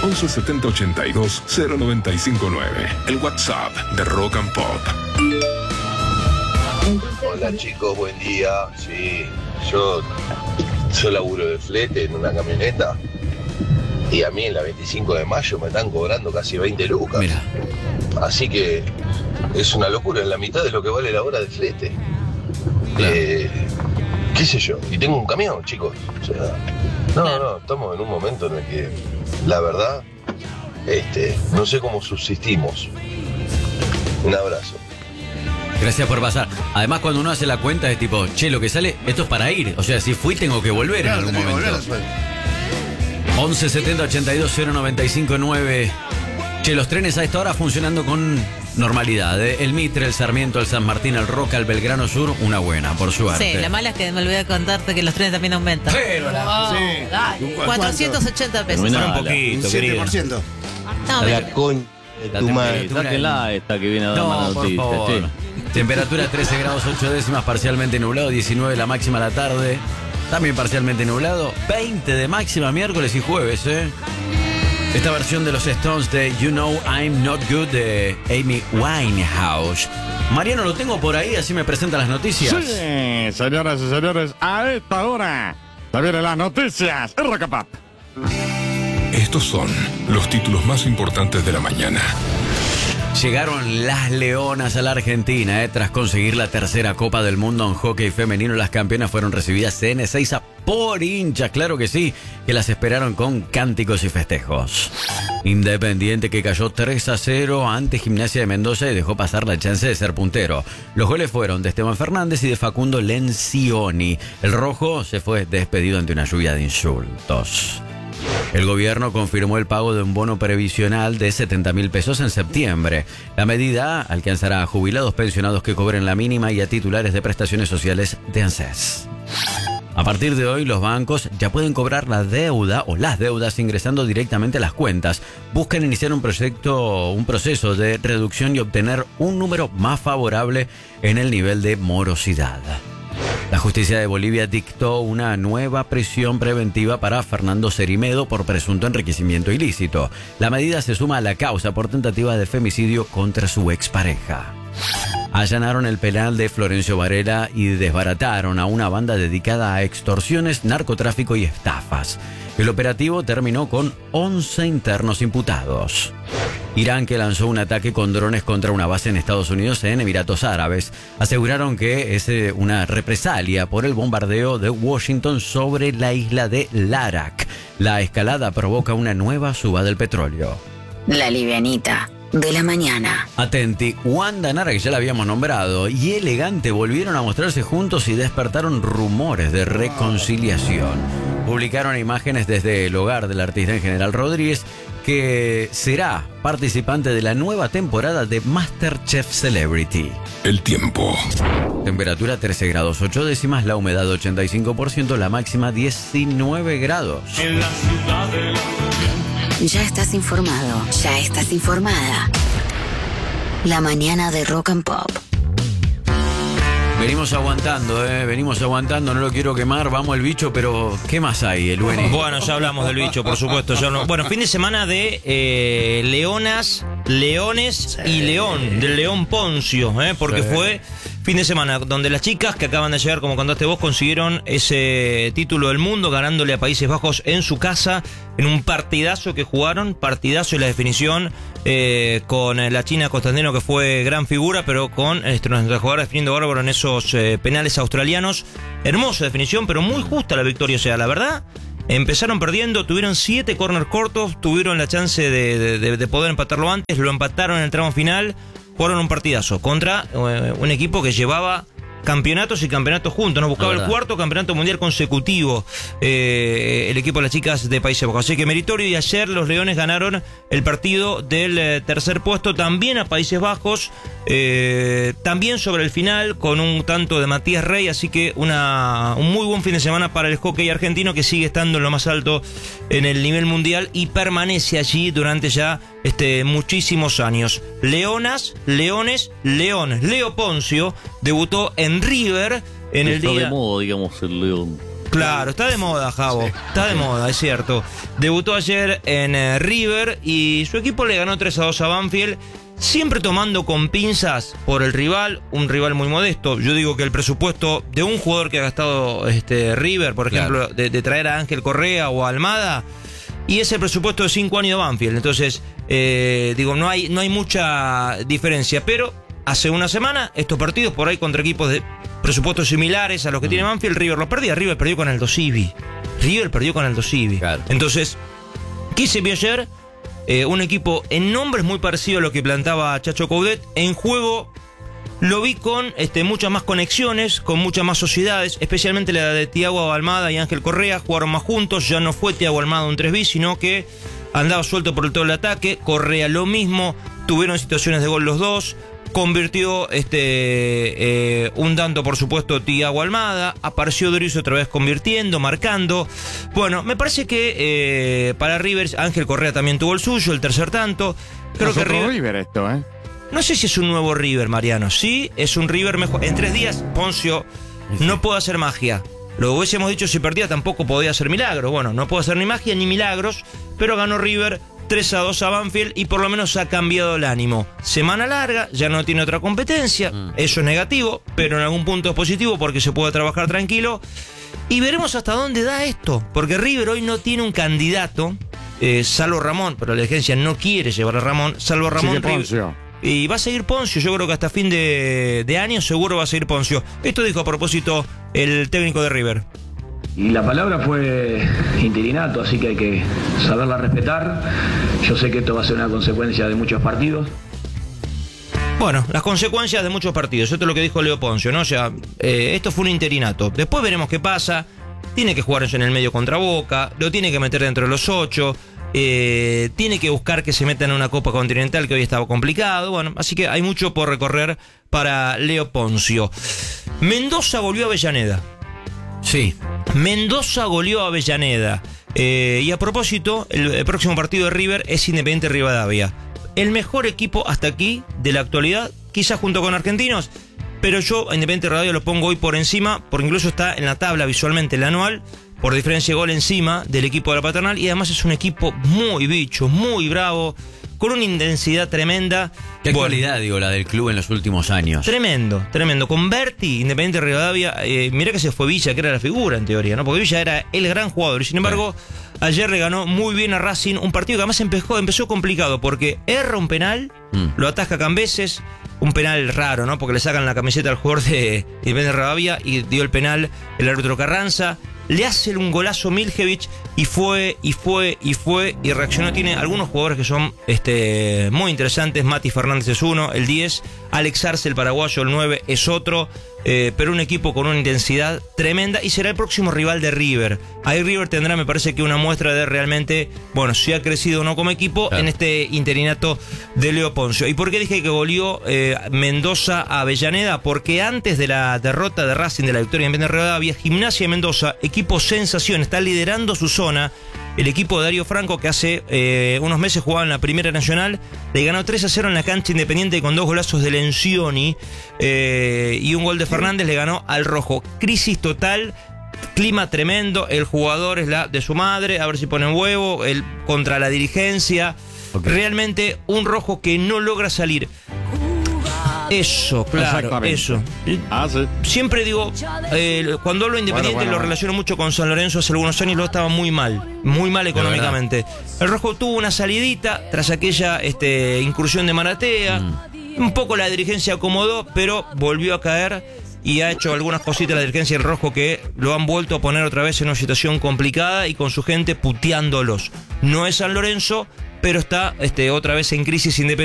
11 70 82 0959. El WhatsApp de Rock and Pop. Hola chicos, buen día. Sí, yo laburo de flete en una camioneta y a mí en la 25 de mayo me están cobrando casi 20 lucas. Mira. Así que es una locura, es la mitad de lo que vale la hora de flete. Claro. ¿Qué sé yo? Y tengo un camión, chicos. O sea, no, estamos en un momento en el que, la verdad, no sé cómo subsistimos. Un abrazo. Gracias por pasar. Además, cuando uno hace la cuenta es tipo, che, lo que sale, esto es para ir. O sea, si fui, tengo que volver en algún momento. 11 70 82 095 9. Che, los trenes a esta hora funcionando con normalidad. El Mitre, el Sarmiento, el San Martín, el Roca, el Belgrano Sur, una buena, por suerte. Sí, la mala es que me olvidé de contarte que los trenes también aumentan. Pero sí. Dale, 480 pesos. Un poquito, querido. 7%. No, La coña de tu madre. Sáquenla esta que viene a dar mala noticia. Por favor. Temperatura 13 grados 8 décimas, parcialmente nublado, 19 la máxima a la tarde. También parcialmente nublado, 20 de máxima miércoles y jueves, Esta versión de los Stones de You Know I'm Not Good de Amy Winehouse. Mariano, lo tengo por ahí, así me presentan las noticias. Sí, señoras y señores, a esta hora se vienen las noticias en Rock and Pop. Estos son los títulos más importantes de la mañana. Llegaron las Leonas a la Argentina, Tras conseguir la tercera Copa del Mundo en hockey femenino, las campeonas fueron recibidas en Ezeiza por hinchas, claro que sí, que las esperaron con cánticos y festejos. Independiente que cayó 3-0 ante Gimnasia de Mendoza y dejó pasar la chance de ser puntero. Los goles fueron de Esteban Fernández y de Facundo Lencioni. El rojo se fue despedido ante una lluvia de insultos. El gobierno confirmó el pago de un bono previsional de 70.000 pesos en septiembre. La medida alcanzará a jubilados pensionados que cobren la mínima y a titulares de prestaciones sociales de ANSES. A partir de hoy, los bancos ya pueden cobrar la deuda o las deudas ingresando directamente a las cuentas. Buscan iniciar un proceso de reducción y obtener un número más favorable en el nivel de morosidad. La justicia de Bolivia dictó una nueva prisión preventiva para Fernando Cerimedo por presunto enriquecimiento ilícito. La medida se suma a la causa por tentativa de femicidio contra su expareja. Allanaron el penal de Florencio Varela y desbarataron a una banda dedicada a extorsiones, narcotráfico y estafas. El operativo terminó con 11 internos imputados. Irán, que lanzó un ataque con drones contra una base en Estados Unidos en Emiratos Árabes, aseguraron que es una represalia por el bombardeo de Washington sobre la isla de Larak. La escalada provoca una nueva suba del petróleo. La livianita de la mañana. Atenti, Wanda Nara, que ya la habíamos nombrado, y Elegante volvieron a mostrarse juntos y despertaron rumores de reconciliación. Publicaron imágenes desde el hogar del artista en General Rodríguez, que será participante de la nueva temporada de MasterChef Celebrity. El tiempo. Temperatura 13 grados 8 décimas, la humedad 85%, la máxima 19 grados. En la ciudad de Ya estás informado, ya estás informada. La mañana de Rock and Pop. Venimos aguantando, no lo quiero quemar, vamos el bicho, pero ¿qué más hay, el Lueni? Bueno, ya hablamos del bicho, por supuesto. Bueno, fin de semana de leonas, leones y león, del León Poncio, porque fue fin de semana donde las chicas que acaban de llegar, como contaste vos, consiguieron ese título del mundo ganándole a Países Bajos en su casa, en un partidazo que jugaron, partidazo y la definición con la China Constantino, que fue gran figura, pero con nuestra jugadora definiendo bárbaro en esos penales australianos. Hermosa definición, pero muy justa la victoria. O sea, la verdad, empezaron perdiendo, tuvieron 7 corners cortos, tuvieron la chance de poder empatarlo antes, lo empataron en el tramo final. Jugaron un partidazo contra un equipo que llevaba campeonatos y campeonatos juntos. Nos buscaba el cuarto campeonato mundial consecutivo el equipo de las chicas de Países Bajos. Así que meritorio, y ayer los Leones ganaron el partido del tercer puesto también a Países Bajos, también sobre el final con un tanto de Matías Rey. Así que un muy buen fin de semana para el hockey argentino, que sigue estando en lo más alto en el nivel mundial y permanece allí durante ya muchísimos años. Leonas, leones, leones. Leo Poncio debutó en River en el día... de moda, digamos, el león. Claro, está de moda, Javo. Está de moda, es cierto. Debutó ayer en River y su equipo le ganó 3-2 a Banfield. Siempre tomando con pinzas por el rival, un rival muy modesto. Yo digo que el presupuesto de un jugador que ha gastado River, por ejemplo, de traer a Ángel Correa o a Almada, y es el presupuesto de 5 años de Banfield. Entonces, no hay mucha diferencia. Pero hace una semana, estos partidos por ahí contra equipos de presupuestos similares a los que tiene Banfield, River los perdía. River perdió con Aldo Civi. Claro. Entonces, ¿qué se vio ayer? Un equipo en nombres muy parecido a lo que plantaba Chacho Coudet. En juego lo vi con muchas más conexiones, con muchas más sociedades, especialmente la de Thiago Almada y Ángel Correa. Jugaron más juntos, ya no fue Thiago Almada un 3bis, sino que andaba suelto por todo el ataque. Correa lo mismo, tuvieron situaciones de gol los dos. Convirtió un tanto, por supuesto, Thiago Almada. Apareció Dorizo otra vez convirtiendo, marcando. Bueno, me parece que para River, Ángel Correa también tuvo el suyo, el tercer tanto. Creo que River esto, ¿eh? No sé si es un nuevo River, Mariano. Sí, es un River mejor. En 3 días, Poncio no puede hacer magia. Lo hubiésemos dicho, si perdía tampoco podía hacer milagros. Bueno, no puede hacer ni magia ni milagros, pero ganó River 3-2 a Banfield y por lo menos ha cambiado el ánimo. Semana larga, ya no tiene otra competencia. Eso es negativo, pero en algún punto es positivo porque se puede trabajar tranquilo. Y veremos hasta dónde da esto, porque River hoy no tiene un candidato, salvo Ramón, pero la dirigencia no quiere llevar a Ramón, salvo Ramón. Y va a seguir Poncio, yo creo que hasta fin de año seguro va a seguir Poncio. Esto dijo a propósito el técnico de River. Y la palabra fue interinato, así que hay que saberla respetar. Yo sé que esto va a ser una consecuencia de muchos partidos. Bueno, las consecuencias de muchos partidos, esto es lo que dijo Leo Poncio, ¿no? O sea, esto fue un interinato. Después veremos qué pasa. Tiene que jugar en el medio contra Boca, lo tiene que meter dentro de los 8. Tiene que buscar que se meta en una Copa Continental que hoy estaba complicado. Bueno, así que hay mucho por recorrer para Leo Poncio. Mendoza volvió a Avellaneda. Sí. Mendoza goleó a Avellaneda. Y a propósito, el próximo partido de River es Independiente Rivadavia. El mejor equipo hasta aquí de la actualidad, quizás junto con Argentinos, pero yo a Independiente Rivadavia lo pongo hoy por encima, porque incluso está en la tabla visualmente, el anual, por diferencia de gol encima del equipo de la Paternal, y además es un equipo muy bicho, muy bravo, con una intensidad tremenda. Qué cualidad, la del club en los últimos años. Tremendo, tremendo. Con Berti, Independiente Rivadavia, mirá que se fue Villa, que era la figura en teoría, ¿no? Porque Villa era el gran jugador. Y sin embargo, ayer le ganó muy bien a Racing, un partido que además empezó complicado, porque erra un penal, lo ataja Cambeses, un penal raro, ¿no? Porque le sacan la camiseta al jugador de Independiente Rivadavia y dio el penal el árbitro Carranza. Le hace un golazo Miljevic y reaccionó. Tiene algunos jugadores que son muy interesantes. Mati Fernández es uno, el 10. Alex Arce, el paraguayo, el 9 es otro. Pero un equipo con una intensidad tremenda y será el próximo rival de River. Ahí River tendrá, me parece, que una muestra de realmente, si ha crecido o no como equipo en este interinato de Leo Poncio. ¿Y por qué dije que goleó Mendoza a Avellaneda? Porque antes de la derrota de Racing, de la victoria en Independiente había Gimnasia Mendoza, equipo sensación, está liderando su zona. El equipo de Darío Franco, que hace unos meses jugaba en la Primera Nacional, le ganó 3-0 en la cancha Independiente con 2 golazos de Lencioni y un gol de Fernández. Le ganó al Rojo. Crisis total, clima tremendo. El jugador es la de su madre, a ver si ponen huevo, contra la dirigencia. Realmente un Rojo que no logra salir. Eso, claro, eso. Sí. Siempre digo, cuando hablo de Independiente lo relaciono mucho con San Lorenzo. Hace algunos años lo estaba muy mal económicamente. El Rojo tuvo una salidita tras aquella incursión de Maratea. Un poco la dirigencia acomodó, pero volvió a caer y ha hecho algunas cositas la dirigencia del Rojo que lo han vuelto a poner otra vez en una situación complicada y con su gente puteándolos. No es San Lorenzo, pero está otra vez en crisis Independiente.